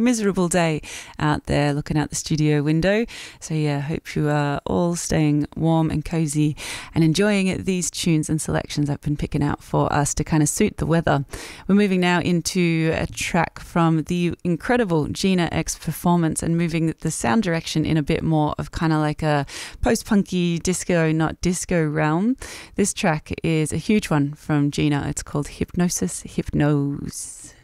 miserable day out there looking out the studio window. So yeah, hope you are all staying warm and cozy and enjoying these tunes and selections I've been picking out for us to kind of suit the weather. We're moving now into a track from the incredible Gina X Performance and moving the sound direction in a bit more of kind of like a post-punky disco, not disco realm. This track is a huge one from Gina. It's called Hypnosis Hypnose.